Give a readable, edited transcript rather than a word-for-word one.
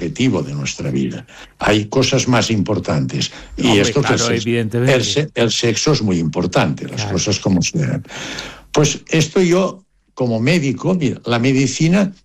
objetivo de nuestra vida. Hay cosas más importantes. Y Hombre, esto claro, que evidentemente. el sexo es muy importante, las cosas como sean. Pues esto yo, como médico, mira, la medicina